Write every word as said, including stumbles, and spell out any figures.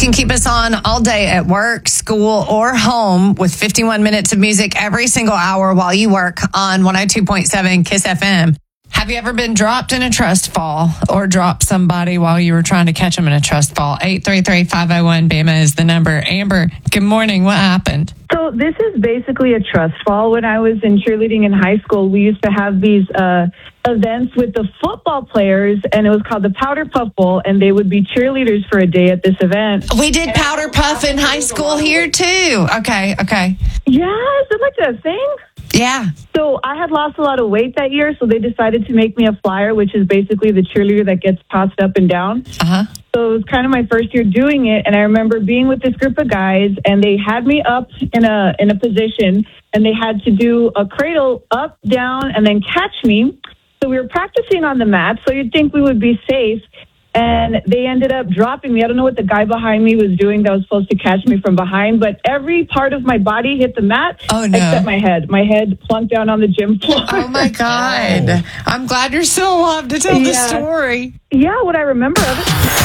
can keep us on all day at work, school, or home with fifty-one minutes of music every single hour while you work on one oh two point seven Kiss F M. Have you ever been dropped in a trust fall or dropped somebody while you were trying to catch them in a trust fall? eight three three, five oh one, B A M A is the number. Amber, good morning. What happened? So this is basically a trust fall. When I was in cheerleading in high school, we used to have these uh, events with the football players, and it was called the Powder Puff Bowl, and they would be cheerleaders for a day at this event. We did Powder Puff in high school here, too. Okay, okay. Yeah, is it like that thing? Yeah. So I had lost a lot of weight that year, so they decided to make me a flyer, which is basically the cheerleader that gets tossed up and down. Uh-huh. So it was kind of my first year doing it, and I remember being with this group of guys, and they had me up in a in a position, and they had to do a cradle up, down, and then catch me. So we were practicing on the mat, so you'd think we would be safe, and they ended up dropping me. I don't know what the guy behind me was doing that was supposed to catch me from behind, but every part of my body hit the mat oh, no. except my head. My head plunked down on the gym floor. Oh, my God. I'm glad you're still alive to tell yeah. the story. Yeah, what I remember of it.